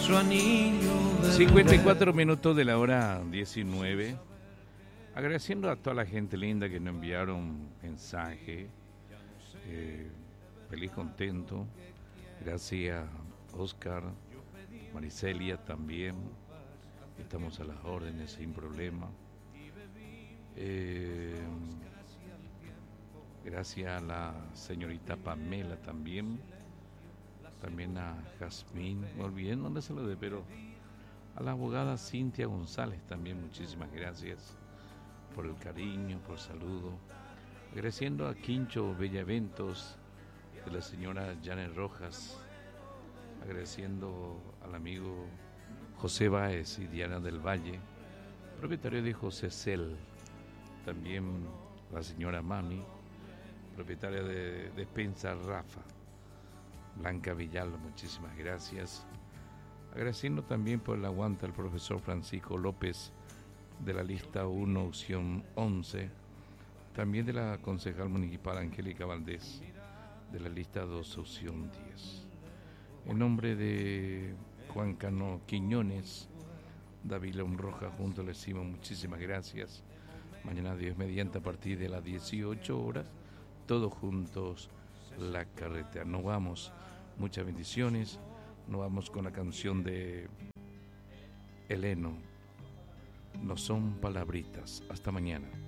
nuestro anillo de 54 minutos de la hora 19. Agradeciendo a toda la gente linda que nos enviaron mensaje. Feliz, contento. Gracias, Oscar, Maricelia también. Estamos a las órdenes sin problema. Gracias a la señorita Pamela también. También a Jazmín. Me olvidé en dónde se lo de, pero a la abogada Cintia González también. Muchísimas gracias por el cariño, por el saludo. Agradeciendo a Quincho Bellaventos, de la señora Janet Rojas. Agradeciendo al amigo José Báez y Diana del Valle, propietario de José Cel. También la señora Mami, propietaria de Despensa Rafa. Blanca Villalba, muchísimas gracias. Agradeciendo también por el aguante al profesor Francisco López, de la lista 1, opción 11. También de la concejal municipal Angélica Valdés, de la lista 2, opción 10. En nombre de Juan Cano Quiñones, David León Roja, junto le decimos muchísimas gracias. Mañana, Dios mediante, a partir de las 18 horas, todos juntos, La Carretera. Nos vamos, muchas bendiciones. Nos vamos con la canción de Heleno. No son palabritas. Hasta mañana.